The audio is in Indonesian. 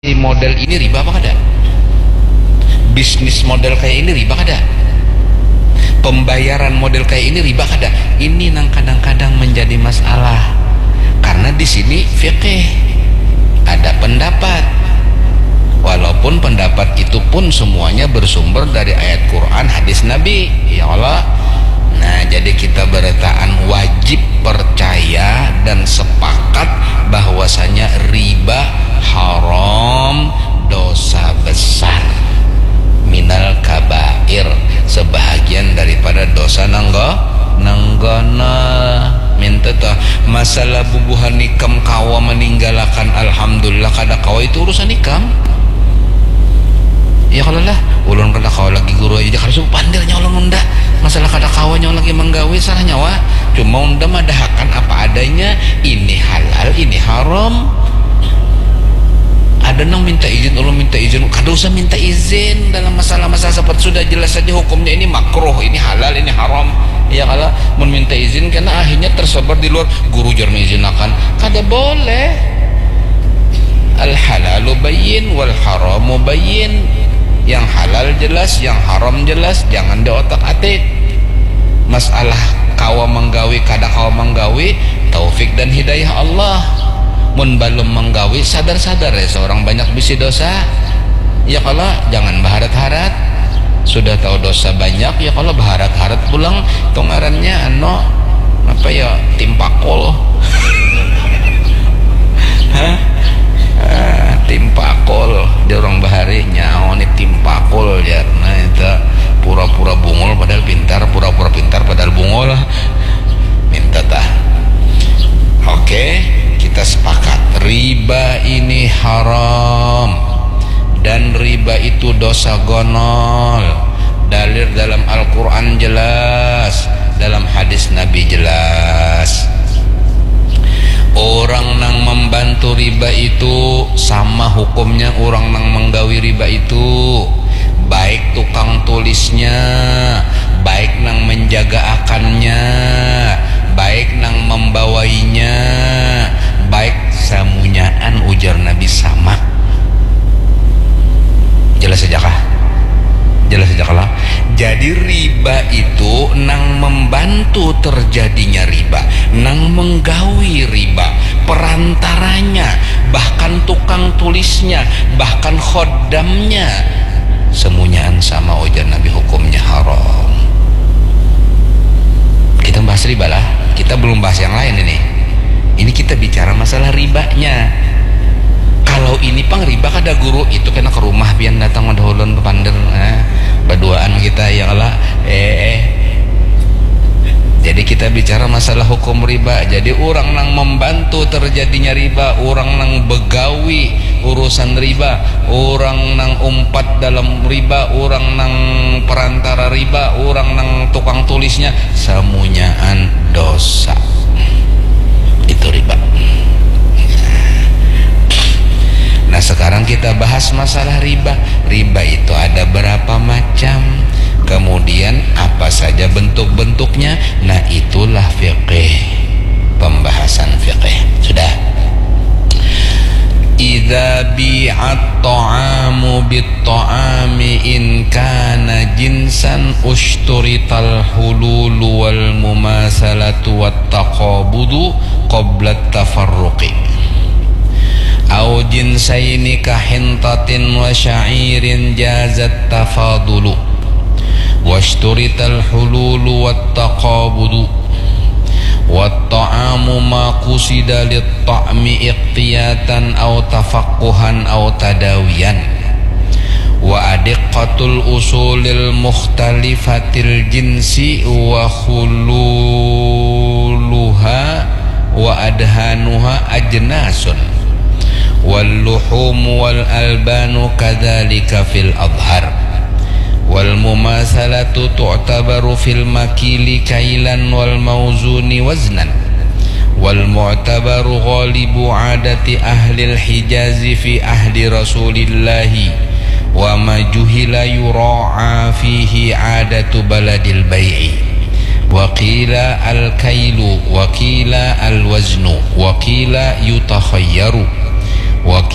Model ini riba apa ada? Bisnis model kayak ini riba ada? Pembayaran model kayak ini riba ada? Ini yang kadang-kadang menjadi masalah. Karena di sini fiqih ada pendapat. Walaupun pendapat itu pun semuanya bersumber dari ayat Quran, hadis Nabi. Ya Allah. Nah, jadi kita bertaan wajib percaya dan sepakat bahwasanya riba haram, dosa besar, minal kabair, sebahagian daripada dosa nanggana. Minta tah masalah bubuhan nikam kawa meninggalkan alhamdulillah kada kawa itu urusan nikam. Ya kalau lah ulun kada kawa lagi guru aja kalau pandirnya ulun unda masalah kada kawa nyawa lagi menggawe salah nyawa cuma unda madahakan apa adanya, ini halal ini haram. Ada nang minta izin, ulun minta izin, kada usah minta izin dalam masalah-masalah seperti sudah jelas saja hukumnya, ini makruh, ini halal, ini haram. Ya kalau meminta izin karena akhirnya tersebar di luar, guru jar mengizinakan, kada boleh. Al halalu bayyin wal haramu bayyin. Yang halal jelas, yang haram jelas, jangan diotak-atik. Masalah kawa menggawi kada kawa menggawi, taufik dan hidayah Allah. Mun balum menggawi sadar-sadar ya seorang banyak bisi dosa. Ya kalau jangan baharat-harat, sudah tahu dosa banyak ya kalau baharat-harat pulang tungarannya apa ya, timpakol. Hah? Timpakol di orang bahari nyawa nih timpakol ya. Nah itu pura-pura bungul padahal pintar, pura-pura pintar padahal bungul. Minta tah. Oke, kita sepakat riba ini haram dan riba itu dosa gonol. Dalil dalam Al-Quran jelas, dalam hadis Nabi jelas. Orang nang membantu riba itu sama hukumnya orang nang menggawi riba itu, baik tukang tulisnya, baik nang menjaga akannya, baik nang membawainya, baik samunyaan, ujar Nabi sama. Jelas saja kah? Jelas saja kalah. Jadi riba itu nang membantu terjadinya riba, nang menggawi riba, perantaranya, bahkan tukang tulisnya, bahkan khodamnya, semuanyaan sama, ujar Nabi hukumnya haram. Kita bahas riba lah, kita belum bahas yang lain ini. Ini kita bicara masalah ribanya. Kalau ini pang riba kada guru itu kena ke rumah pian datang madahulun pepandir berduaan kita ya Allah Jadi kita bicara masalah hukum riba. Jadi orang nang membantu terjadinya riba, orang nang begawi urusan riba, orang nang umpat dalam riba, orang nang perantara riba, orang nang tukang tulisnya, semuanyaan dosa. Itu riba. Nah sekarang kita bahas masalah riba. Riba itu ada berapa macam, kemudian apa saja bentuk-bentuknya. Nah itulah fiqih, pembahasan fiqih. Sudah. Idza bi'at ta'amu bit-ta'ami in kana jinsan ushturital hululu wal mumasalatu wat taqabudu qabla at-tafarruqi. Au jinsaini kahintatin wa sya'irin jazat tafadulu washturital hululu wat taqabudu wat ta'amu ma qusida lit ta'mi iqtiyatan au tafaqquhan au tadawiyan wa adiqqatul usulil mukhtalifatil jinsi wa khululuha wa adhanuha ajnasun واللحوم والألبان كذلك في الأظهر والمماثلة تعتبر في المكيل كيلا والموزون وزنا والمعتبر غالب عادة أهل الحجاز في عهد رسول الله وما جهل يراعى فيه عادة بلد البيع وقيل الكيل وقيل الوزن وقيل يتخير